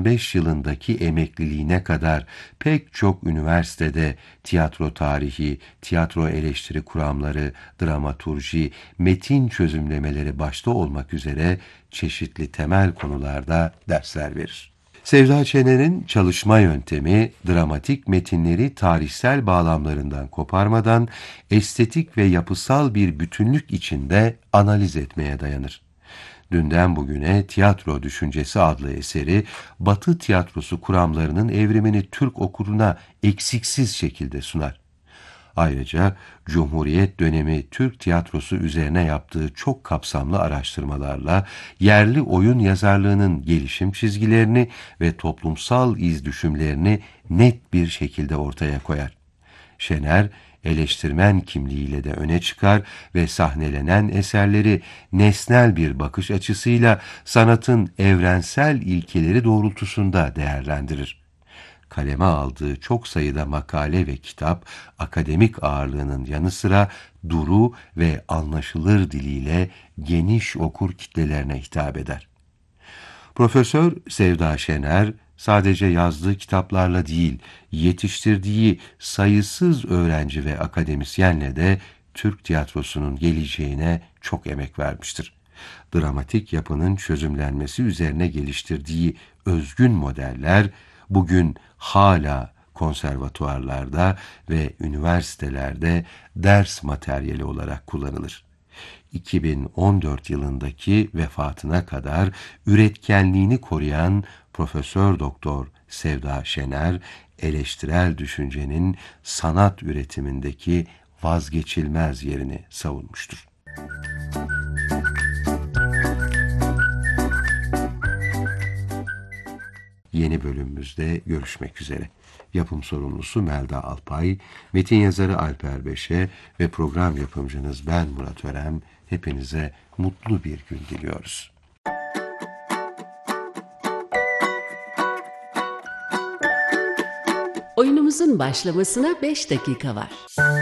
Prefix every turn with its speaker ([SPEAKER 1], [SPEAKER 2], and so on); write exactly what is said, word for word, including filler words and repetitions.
[SPEAKER 1] beş yılındaki emekliliğine kadar pek çok üniversitede tiyatro tarihi, tiyatro eleştiri kuramları, dramaturji, metin çözümlemeleri başta olmak üzere çeşitli temel konularda dersler verir. Sevda Şener'in çalışma yöntemi, dramatik metinleri tarihsel bağlamlarından koparmadan estetik ve yapısal bir bütünlük içinde analiz etmeye dayanır. Dünden Bugüne Tiyatro Düşüncesi adlı eseri, Batı tiyatrosu kuramlarının evrimini Türk okuruna eksiksiz şekilde sunar. Ayrıca Cumhuriyet dönemi Türk tiyatrosu üzerine yaptığı çok kapsamlı araştırmalarla yerli oyun yazarlığının gelişim çizgilerini ve toplumsal izdüşümlerini net bir şekilde ortaya koyar. Şener, eleştirmen kimliğiyle de öne çıkar ve sahnelenen eserleri nesnel bir bakış açısıyla sanatın evrensel ilkeleri doğrultusunda değerlendirir. Kaleme aldığı çok sayıda makale ve kitap, akademik ağırlığının yanı sıra duru ve anlaşılır diliyle geniş okur kitlelerine hitap eder. Profesör Sevda Şener, sadece yazdığı kitaplarla değil, yetiştirdiği sayısız öğrenci ve akademisyenle de Türk tiyatrosunun geleceğine çok emek vermiştir. Dramatik yapının çözümlenmesi üzerine geliştirdiği özgün modeller, bugün hala konservatuarlarda ve üniversitelerde ders materyali olarak kullanılır. iki bin on dört yılındaki vefatına kadar üretkenliğini koruyan Profesör Doktor Sevda Şener, eleştirel düşüncenin sanat üretimindeki vazgeçilmez yerini savunmuştur. Yeni bölümümüzde görüşmek üzere. Yapım sorumlusu Melda Alpay, metin yazarı Alper Beşe ve program yapımcınız ben Murat Örem. Hepinize mutlu bir gün diliyoruz.
[SPEAKER 2] Oyunumuzun başlamasına beş dakika var.